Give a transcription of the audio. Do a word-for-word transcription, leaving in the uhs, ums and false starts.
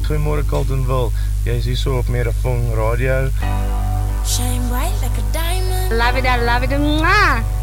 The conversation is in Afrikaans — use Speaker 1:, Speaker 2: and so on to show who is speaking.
Speaker 1: Goeiemôre Carltonville. Jy is hier so op Megaphone Radio.
Speaker 2: Shine bright like a diamond.
Speaker 3: Love it, I love it, mwah!